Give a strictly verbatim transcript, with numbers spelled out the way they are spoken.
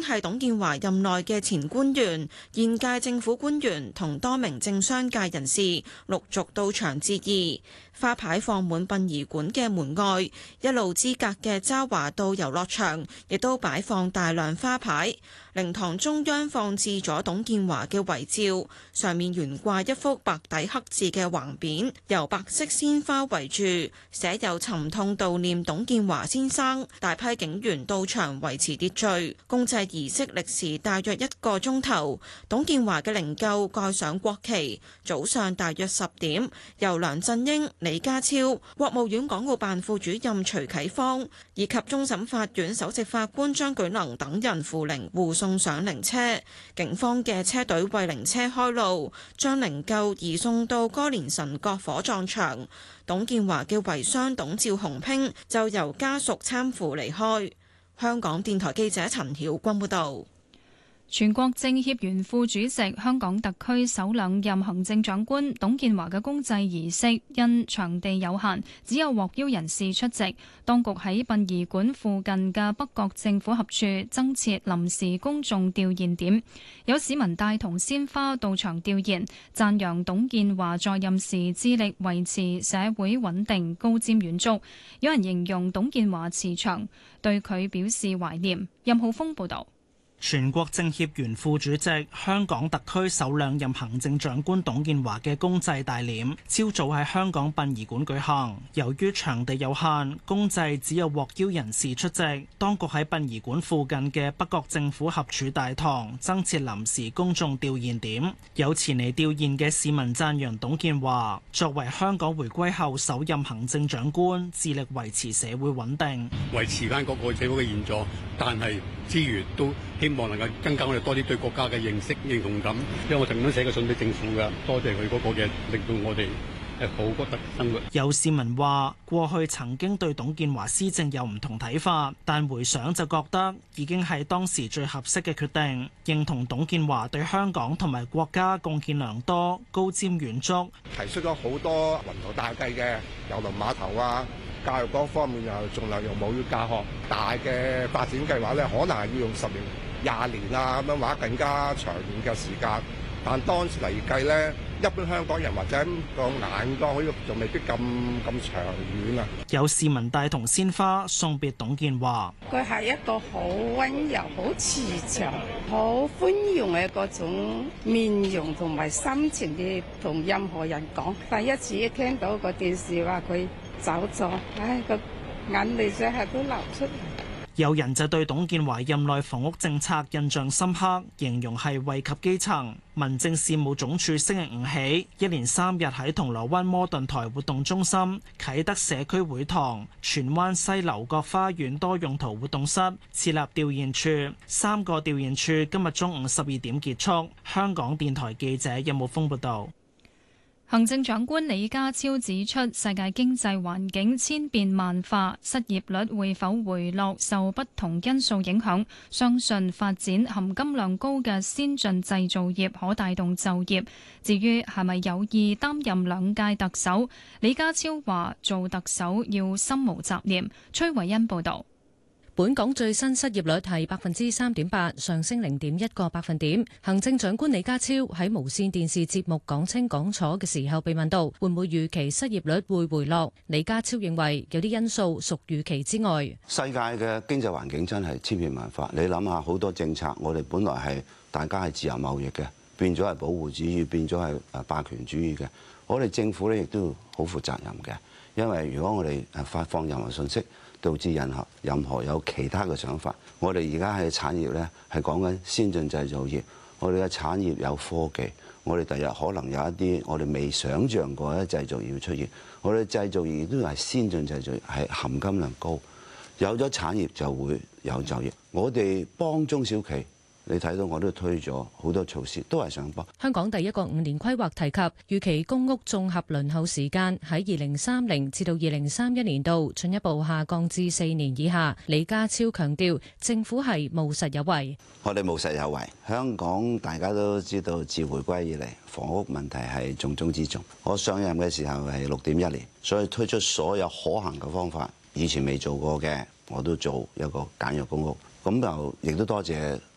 係董建華任內嘅前官員、現屆政府官員同多名政商界人士陸續到場致意。花牌放滿殯儀館嘅門外，一路之隔嘅渣華道遊樂場亦都擺放大量花牌。靈堂中央放置咗董建華嘅遺照，上面懸掛一幅白底黑字嘅橫匾，由白色鮮花圍住，寫有沉痛悼念董建華先生。大批警員到場維持秩序，公祭儀式歷時大約一個鐘頭。董建華嘅靈柩蓋上國旗，早上大約十點，由梁振英、李家超、國務院港澳辦副主任徐啟芳以及終審法院首席法官張舉能等人扶靈護送上靈車。警方嘅車隊為靈車開路，將靈柩移送到歌連臣角火葬場。董建華嘅遺孀董趙鴻聘就由家屬攙扶離開。香港電台記者陳曉君報道。 全國政協原副主席、香港特區首兩任行政長官董建華嘅公祭儀式因場地有限，只有獲邀人士出席。當局喺殯儀館附近嘅北角政府合署增設臨時公眾弔唁點，有市民帶同鮮花到場弔唁，讚揚董建華在任時致力維持社會穩定、高瞻遠矚。有人形容董建華慈祥，對佢表示懷念。任浩峰報導。 全國政協原副主席、香港特區首兩任行政長官董建華嘅公祭大殮，朝早喺香港殯儀館舉行。由於場地有限，公祭只有獲邀人士出席。當局喺殯儀館附近嘅北角政府合署大堂增設臨時公眾弔唁點。有前嚟弔唁嘅市民讚揚董建華作為香港回歸後首任行政長官，致力維持社會穩定， 維持翻嗰個社會嘅現狀，但係之餘都希望能夠增加我哋多啲對國家嘅認識認同感，因為我曾經寫個信俾政府㗎，多謝佢嗰個嘅令到我哋誒好覺得生活。 有市民話過去曾經對董建華施政有唔同睇法，但回想就覺得已經係當時最合適嘅決定，認同董建華對香港同埋國家貢獻良多、高瞻遠矚， 提出咗好多宏圖大計嘅郵輪碼頭啊。教育嗰方面又仲有用母語教學，大嘅發展計劃咧，可能係要用十年、廿年啊咁樣，或者更加長遠嘅時間。但當時嚟計咧，一般香港人或者個眼光好似仲未必咁咁長遠啊。 有市民帶同鮮花送別董建華， 佢係一個好溫柔、好慈祥、好寬容嘅嗰種面容同埋心情嘅，同任何人講。第一次一聽到個電視話佢走咗，唉，個眼淚水係都流出嚟。 有人就對董建華任內房屋政策印象深刻，形容係惠及基層。民政事務總署星期五起，一連三日喺銅鑼灣摩頓台活動中心、啟德社區會堂、荃灣西樓角花園多用途活動室設立弔唁處，三個弔唁處今日中午十二點結束。香港電台記者任武峰報道。 行政長官李家超指出，世界經濟環境千變萬化，失業率會否回落受不同因素影響，相信發展含金量高嘅先進製造業可帶動就業。至於係咪有意擔任兩屆特首，李家超話做特首要心無雜念。崔慧欣報道。 本港最新失業率係百分之三點八，上升零點一個百分點。行政長官李家超喺無線電視節目講清講楚嘅時候，被問到會唔會預期失業率會回落，李家超認為有啲因素屬預期之外。 世界嘅經濟環境真係千變萬化，你諗下好多政策，我哋本來係大家係自由貿易嘅，變咗係保護主義，變咗係誒霸權主義嘅。我哋政府咧亦都好負責任嘅，因為如果我哋誒發放任何信息，導致任何任何有其他嘅想法，我哋而家喺產業咧係講緊先進製造業，我哋嘅產業有科技，我哋第日可能有一啲我哋未想像過嘅製造業出現，我哋製造業都係先進製造業，係含金量高，有咗產業就會有就業。我哋幫中小企。你睇到我都推咗好多措施，都係想幫。 香港第一個五年規劃提及，預期公屋綜合輪候時間喺二零三零至到二零三一年度進一步下降至四年以下。李家超強調，政府係務實有為。 我哋務實有為。香港大家都知道，自回歸以嚟，房屋問題係重中之重。我上任嘅時候係六點一年，所以推出所有可行嘅方法，以前未做過嘅，我都做一個簡約公屋。咁就亦都多謝